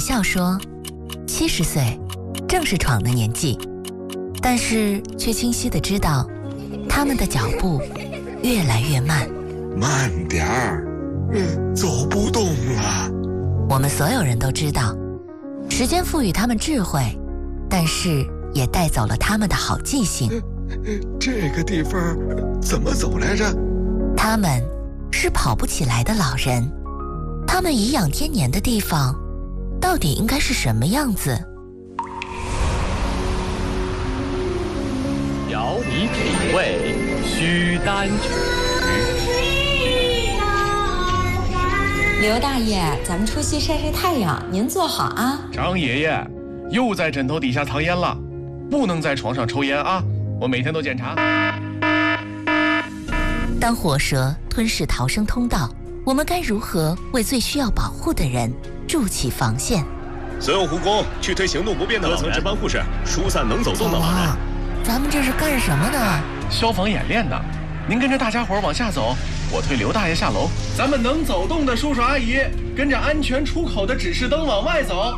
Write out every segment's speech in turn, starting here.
笑说，70岁正是闯的年纪，但是却清晰地知道，他们的脚步越来越慢。 慢点儿，走不动了。 我们所有人都知道，时间赋予他们智慧，但是也带走了他们的好记性。 这个地方怎么走来着？ 他们是跑不起来的老人，他们颐养天年的地方到底应该是什么样子？ 调你品味，须担举。 刘大爷，咱们出去晒晒太阳，您坐好啊。 张爷爷，又在枕头底下藏烟了，不能在床上抽烟啊！我每天都检查。 当火蛇吞噬逃生通道，我们该如何为最需要保护的人筑起防线？ 所有护工去推行动不便的楼层值班护士，疏散能走动的老人。 咱们这是干什么呢？ 消防演练呢。您跟着大家伙往下走，我推刘大爷下楼。咱们能走动的叔叔阿姨，跟着安全出口的指示灯往外走。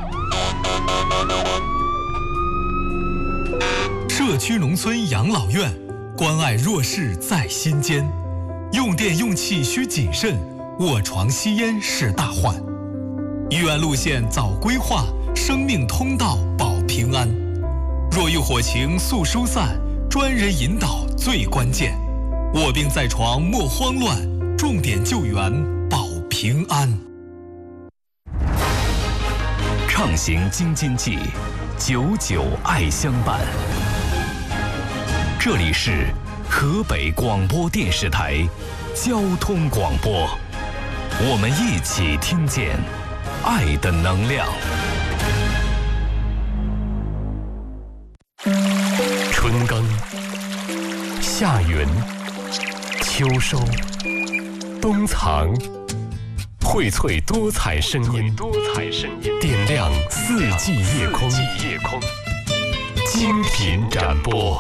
社区农村养老院，关爱弱势在心间。用电用气需谨慎，卧床吸烟是大患。医院路线早规划，生命通道保平安。若遇火情速疏散，专人引导最关键。卧病在床莫慌乱，重点救援保平安。 畅行京津冀，99爱相伴。这里是河北广播电视台交通广播，我们一起听见爱的能量。春耕、夏耘、秋收、冬藏，荟萃多彩声音，点亮四季夜空，精品展播。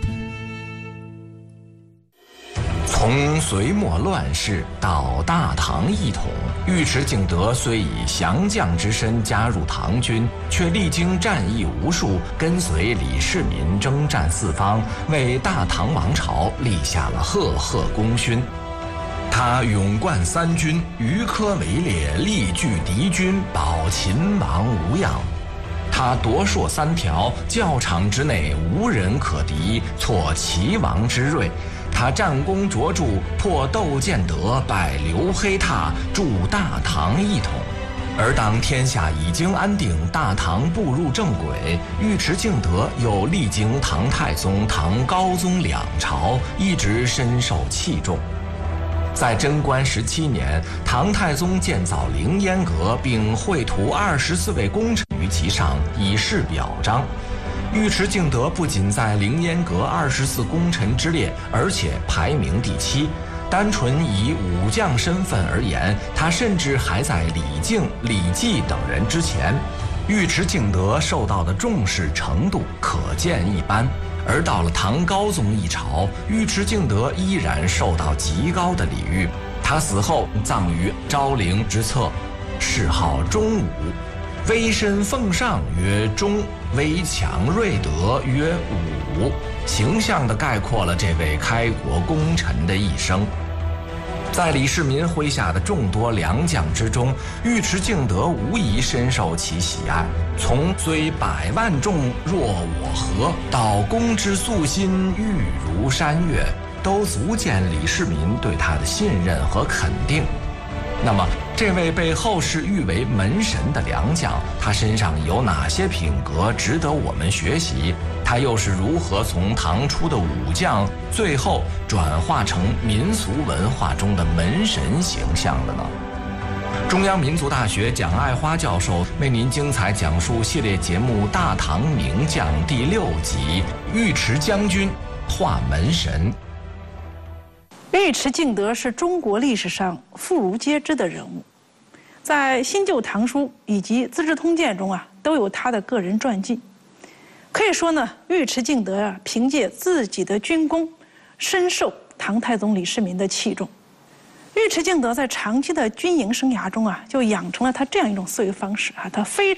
从隋末乱世到大唐一统，尉迟敬德虽以降将之身加入唐军，却历经战役无数，跟随李世民征战四方，为大唐王朝立下了赫赫功勋。他勇冠三军，渔科围猎，力拒敌军，保秦王无恙。他夺槊三条，教场之内无人可敌，挫齐王之锐。他战功卓著，破窦建德，败刘黑闼，助大唐一统。而当天下已经安定，大唐步入正轨，尉迟敬德又历经唐太宗、唐高宗两朝，一直深受器重。在贞观17年，唐太宗建造凌烟阁，并绘图24位功臣于其上，以示表彰。尉迟敬德不仅在凌烟阁24功臣之列，而且排名第7。单纯以武将身份而言，他甚至还在李靖、李绩等人之前。尉迟敬德受到的重视程度可见一斑。而到了唐高宗一朝，尉迟敬德依然受到极高的礼遇。他死后葬于昭陵之侧，谥号忠武。威身奉上曰忠，威强睿德曰武，形象地概括了这位开国功臣的一生。在李世民麾下的众多良将之中，尉迟敬德无疑深受其喜爱。从虽百万众若我何，到公之素心玉如山岳，都足见李世民对他的信任和肯定。那么，这位被后世誉为门神的良将，他身上有哪些品格值得我们学习？他又是如何从唐初的武将，最后转化成民俗文化中的门神形象的呢？中央民族大学蒋爱花教授为您精彩讲述系列节目《大唐名将》第6集《尉迟将军画门神》。 尉迟敬德是中国历史上妇孺皆知的人物，在新旧唐书以及资治通鉴中都有他的个人传记。可以说呢，尉迟敬德凭借自己的军功，深受唐太宗李世民的器重。尉迟敬德在长期的军营生涯中就养成了他这样一种思维方式他非常